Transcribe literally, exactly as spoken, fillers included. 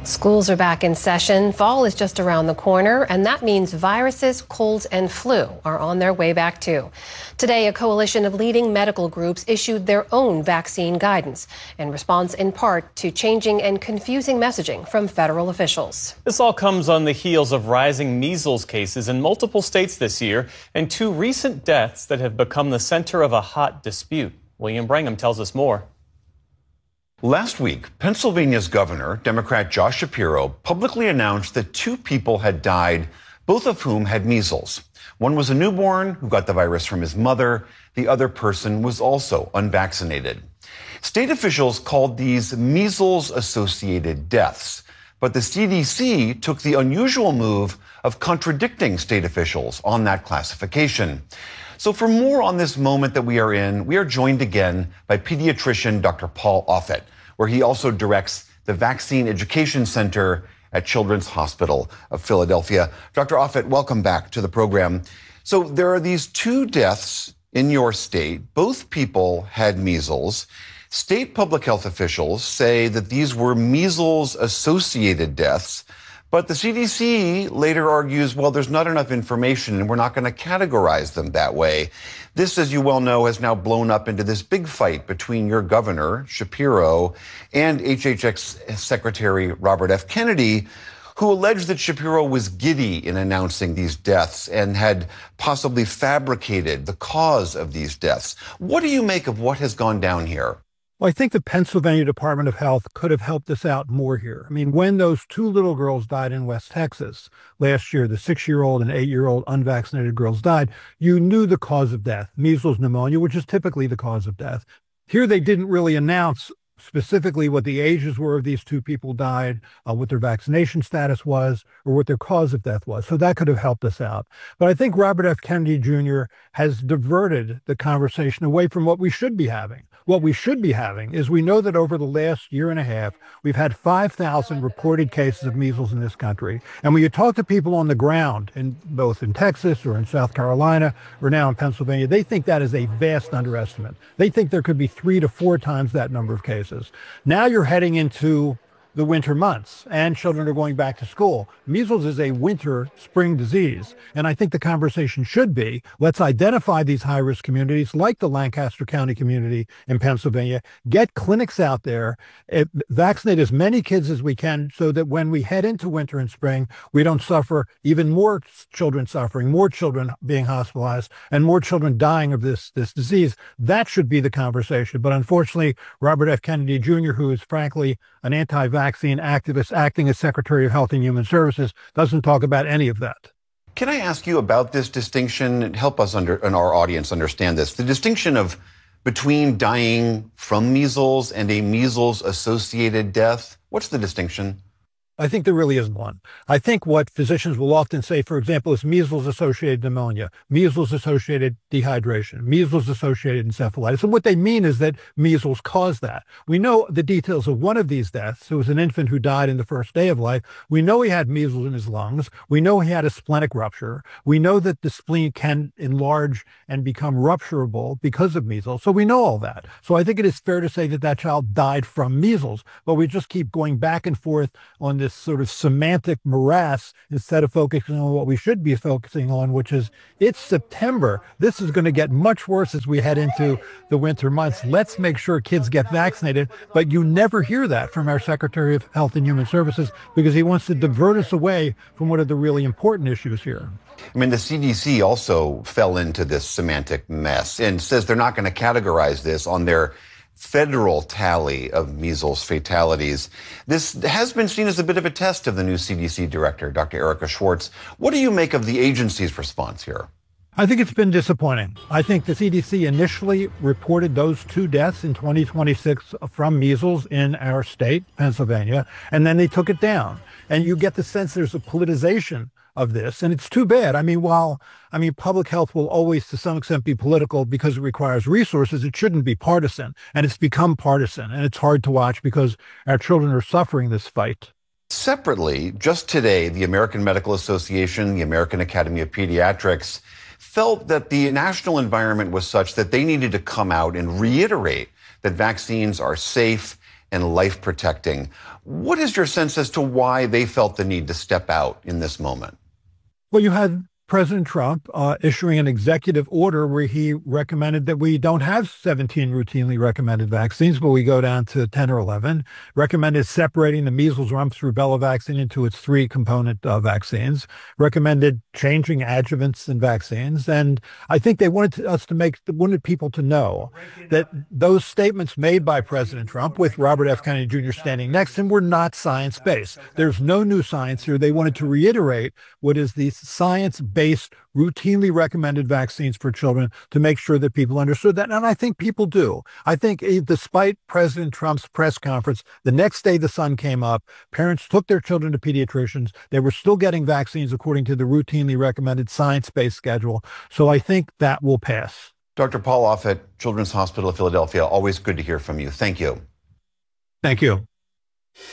Schools are back in session. Fall is just around the corner, and that means viruses, colds, and flu are on their way back too. Today, a coalition of leading medical groups issued their own vaccine guidance in response in part to changing and confusing messaging from federal officials. This all comes on the heels of rising measles cases in multiple states this year and two recent deaths that have become the center of a hot dispute. William Brangham tells us more. Last week, Pennsylvania's governor, Democrat Josh Shapiro, publicly announced that two people had died, both of whom had measles. One was a newborn who got the virus from his mother. The other person was also unvaccinated. State officials called these measles-associated deaths, but the C D C took the unusual move of contradicting state officials on that classification. So for more on this moment that we are in, we are joined again by pediatrician Doctor Paul Offit, where he also directs the Vaccine Education Center at Children's Hospital of Philadelphia. Doctor Offit, welcome back to the program. So there are these two deaths in your state. Both people had measles. State public health officials say that these were measles-associated deaths. But the C D C later argues, well, there's not enough information and we're not going to categorize them that way. This, as you well know, has now blown up into this big fight between your governor, Shapiro, and H H S Secretary Robert F. Kennedy, who alleged that Shapiro was giddy in announcing these deaths and had possibly fabricated the cause of these deaths. What do you make of what has gone down here? Well, I think the Pennsylvania Department of Health could have helped us out more here. I mean, when those two little girls died in West Texas last year, the six-year-old and eight-year-old unvaccinated girls died, you knew the cause of death, measles pneumonia, which is typically the cause of death. Here, they didn't really announce specifically what the ages were of these two people died, uh, what their vaccination status was, or what their cause of death was. So that could have helped us out. But I think Robert F. Kennedy Junior has diverted the conversation away from what we should be having. What we should be having is we know that over the last year and a half, we've had five thousand reported cases of measles in this country. And when you talk to people on the ground, in both in Texas or in South Carolina or now in Pennsylvania, they think that is a vast underestimate. They think there could be three to four times that number of cases. Now you're heading into the winter months and children are going back to school. Measles is a winter spring disease. And I think the conversation should be, let's identify these high-risk communities like the Lancaster County community in Pennsylvania, get clinics out there, it, vaccinate as many kids as we can so that when we head into winter and spring, we don't suffer even more children suffering, more children being hospitalized, and more children dying of this, this disease. That should be the conversation. But unfortunately, Robert F. Kennedy Junior, who is frankly an anti-vaccine vaccine activist acting as Secretary of Health and Human Services, doesn't talk about any of that. Can I ask you about this distinction? Help us under, and our audience understand this. The distinction of between dying from measles and a measles-associated death. What's the distinction? I think there really isn't one. I think what physicians will often say, for example, is measles-associated pneumonia, measles-associated dehydration, measles-associated encephalitis. And what they mean is that measles caused that. We know the details of one of these deaths. It was an infant who died in the first day of life. We know he had measles in his lungs. We know he had a splenic rupture. We know that the spleen can enlarge and become rupturable because of measles. So we know all that. So I think it is fair to say that that child died from measles, but we just keep going back and forth on this this sort of semantic morass instead of focusing on what we should be focusing on, which is it's September. This is going to get much worse as we head into the winter months. Let's make sure kids get vaccinated. But you never hear that from our Secretary of Health and Human Services because he wants to divert us away from one of the really important issues here. I mean, the C D C also fell into this semantic mess and says they're not going to categorize this on their federal tally of measles fatalities. This has been seen as a bit of a test of the new C D C director, Doctor Erika Schwartz. What do you make of the agency's response here? I think it's been disappointing. I think the C D C initially reported those two deaths in twenty twenty-six from measles in our state, Pennsylvania, and then they took it down. And you get the sense there's a politicization of this, and it's too bad. I mean, while, I mean, public health will always, to some extent, be political because it requires resources, it shouldn't be partisan, and it's become partisan, and it's hard to watch because our children are suffering this fight. Separately, just today, the American Medical Association, the American Academy of Pediatrics, felt that the national environment was such that they needed to come out and reiterate that vaccines are safe and life protecting. What is your sense as to why they felt the need to step out in this moment? Well, you had President Trump uh, issuing an executive order where he recommended that we don't have seventeen routinely recommended vaccines, but we go down to ten or eleven, recommended separating the measles, mumps, rubella vaccine into its three component uh, vaccines, recommended changing adjuvants in vaccines. And I think they wanted us to make, wanted people to know that those statements made by President Trump with Robert F. Kennedy Junior standing next to him were not science-based. There's no new science here. They wanted to reiterate what is the science based, routinely recommended vaccines for children to make sure that people understood that. And I think people do. I think despite President Trump's press conference, the next day the sun came up, parents took their children to pediatricians. They were still getting vaccines according to the routinely recommended science-based schedule. So I think that will pass. Doctor Paul Offit, Children's Hospital of Philadelphia, always good to hear from you. Thank you. Thank you.